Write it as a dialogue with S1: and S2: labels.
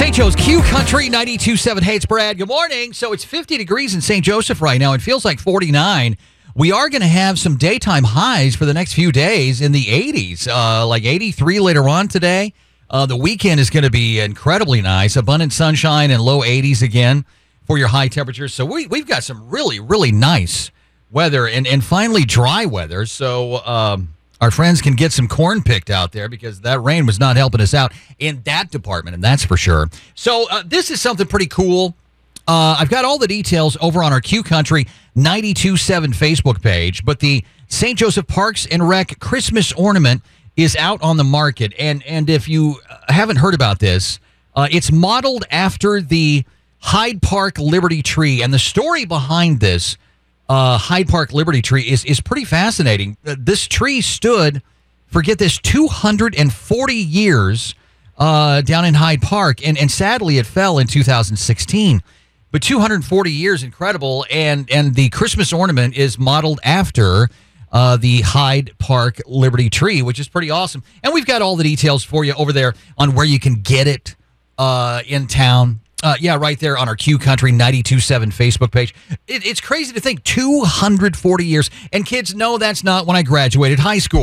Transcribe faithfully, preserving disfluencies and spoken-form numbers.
S1: Saint Joe's Q Country ninety-two point seven. Hey, it's Brad. Good morning. So it's fifty degrees in Saint Joseph right now. It feels like forty-nine. We are going to have some daytime highs for the next few days in the eighties, uh, like eighty-three later on today. Uh, the weekend is going to be incredibly nice. Abundant sunshine and low eighties again for your high temperatures. So we, we've got some really, really nice weather and, and finally dry weather. So um, our friends can get some corn picked out there because that rain was not helping us out in that department, and that's for sure. So uh, this is something pretty cool. Uh, I've got all the details over on our Q Country ninety-two point seven Facebook page, but the Saint Joseph Parks and Rec Christmas ornament is out on the market. And and if you haven't heard about this, uh, it's modeled after the Hyde Park Liberty Tree. And the story behind this uh, Hyde Park Liberty Tree is, is pretty fascinating. Uh, this tree stood, forget this, two hundred forty years uh, down in Hyde Park. And, and sadly, it fell in two thousand sixteen. But two hundred forty years, incredible. And, and the Christmas ornament is modeled after Uh, the Hyde Park Liberty Tree, which is pretty awesome. And we've got all the details for you over there on where you can get it uh, in town. Uh, yeah, right there on our Q Country ninety-two point seven Facebook page. It, it's crazy to think two hundred forty years. And kids, no, that's not when I graduated high school.